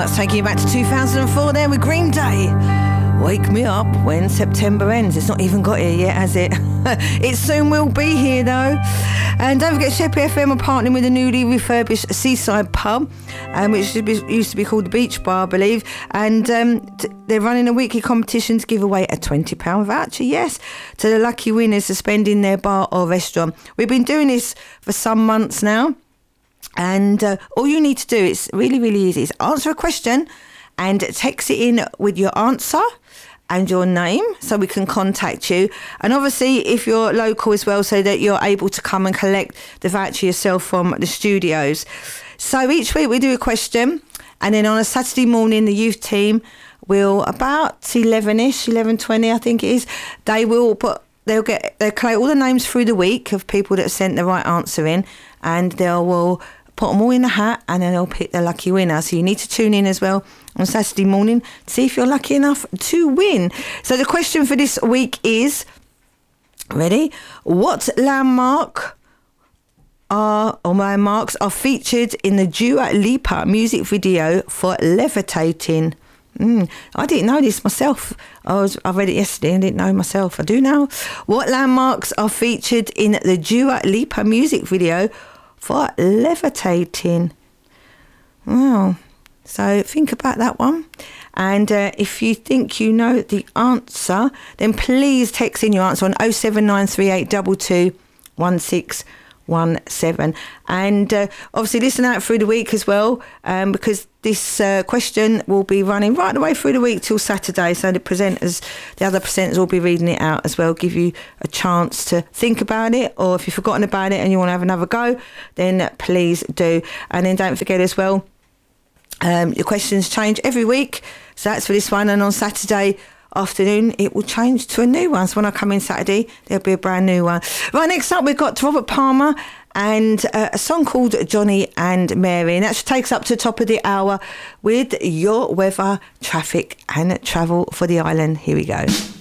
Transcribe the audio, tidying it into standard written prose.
Marks taking you back to 2004 there with Green Day. Wake me up when September ends. It's not even got here yet, has it? It soon will be here though. And don't forget, Sheppey FM are partnering with a newly refurbished seaside pub, which used to be called the Beach Bar, I believe. And they're running a weekly competition to give away a £20 voucher, yes, to the lucky winners to spend in their bar or restaurant. We've been doing this for some months now. And all you need to do, it's really, really easy, is answer a question and text it in with your answer and your name so we can contact you. And obviously, if you're local as well, so that you're able to come and collect the voucher yourself from the studios. So each week we do a question, and then on a Saturday morning, the youth team will, about 11ish, 11:20 I think it is, they'll collate all the names through the week of people that sent the right answer in, and they will put them all in a hat, and then they'll pick the lucky winner. So you need to tune in as well on Saturday morning to see if you're lucky enough to win. So the question for this week is, ready? What landmarks are featured in the Dua Lipa music video for Levitating? I didn't know this myself. I read it yesterday and didn't know myself. I do now. What landmarks are featured in the Dua Lipa music video for Levitating? Well, so think about that one. And if you think you know the answer, then please text in your answer on 07938221617. And obviously listen out through the week as well, because this question will be running right the way through the week till Saturday. So the other presenters will be reading it out as well, give you a chance to think about it, or if you've forgotten about it and you want to have another go, then please do. And then don't forget as well, your questions change every week. So that's for this one, and on Saturday afternoon it will change to a new one. So when I come in Saturday, there'll be a brand new one. Right, next up we've got Robert Palmer and a song called Johnny and Mary, and that should take us up to the top of the hour with your weather, traffic and travel for the island. Here we go.